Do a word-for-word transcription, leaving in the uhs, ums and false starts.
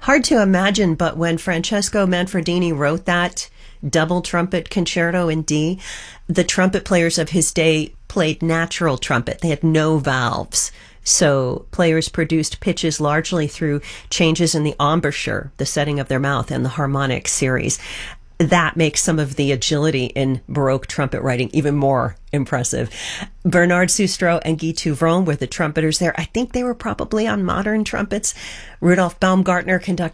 hard to imagine, but when Francesco Manfredini wrote that double trumpet concerto in D, the trumpet players of his day played natural trumpet. They had no valves. So players produced pitches largely through changes in the embouchure, the setting of their mouth, and the harmonic series. That makes some of the agility in Baroque trumpet writing even more impressive. Bernard Sustro and Guy Touvron were the trumpeters there. I think they were probably on modern trumpets. Rudolf Baumgartner conducted